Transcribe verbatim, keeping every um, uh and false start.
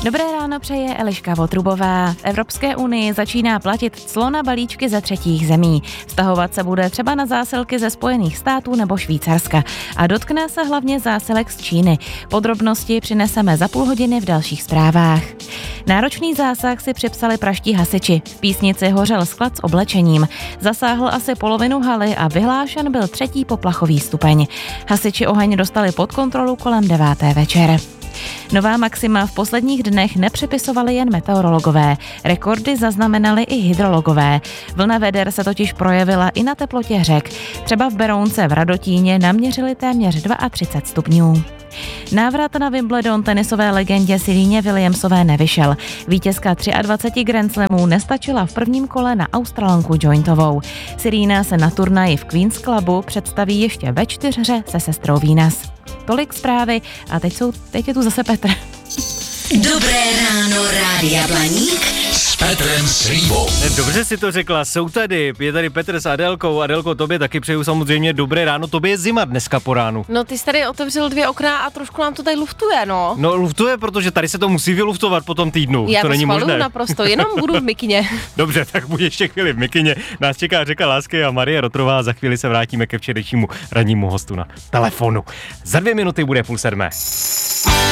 Dobré ráno přeje Eliška Votrubová. V Evropské unii začíná platit clo na balíčky ze třetích zemí. Vztahovat se bude třeba na zásilky ze Spojených států nebo Švýcarska. A dotkne se hlavně zásilek z Číny. Podrobnosti přineseme za půl hodiny v dalších zprávách. Náročný zásah si připsali praští hasiči. V Písnici hořel sklad s oblečením. Zasáhl asi polovinu haly a vyhlášen byl třetí poplachový stupeň. Hasiči oheň dostali pod kontrolu kolem deváté večer. Nová maxima v posledních dnech nepřepisovali jen meteorologové. Rekordy zaznamenali i hydrologové. Vlna veder se totiž projevila i na teplotě řek. Třeba v Berounce v Radotíně naměřili téměř třicet dva stupňů. Návrat na Wimbledon tenisové legendě Sereně Williamsové nevyšel. Vítězka dvacet tři Grand Slamů nestačila v prvním kole na Australanku Jointovou. Serena se na turnaji v Queen's Clubu představí ještě ve čtyřhře se sestrou Venus. Tolik zprávy a teď, jsou, teď je tu zase Petr. Dobré ráno, Rádia Blaník s Petrem Slívou. Dobře si to řekla, jsou tady, je tady Petr s Adélkou. Adélko, tobě taky přeju samozřejmě dobré ráno, tobě je zima dneska po ránu. No ty jsi tady otevřel dvě okna a trošku nám to tady luftuje, no. No luftuje, protože tady se to musí vyluftovat po tom týdnu, Já to, to není možné. naprosto, jenom budu v mikině. Dobře, tak buď ještě chvíli v mikině, nás čeká řeka lásky a Marie Rotrová, za chvíli se vrátíme ke včerejšímu rannímu hostu na telefonu. Za dvě minuty bude půl sedmé.